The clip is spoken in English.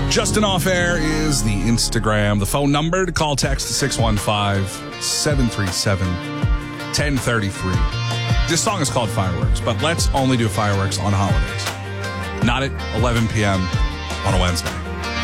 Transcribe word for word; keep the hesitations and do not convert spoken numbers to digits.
Justin Off Air is the Instagram. The phone number to call, text to six one five, seven three seven, one zero three three. This song is called Fireworks, but let's only do fireworks on holidays. Not at eleven p.m. on a Wednesday.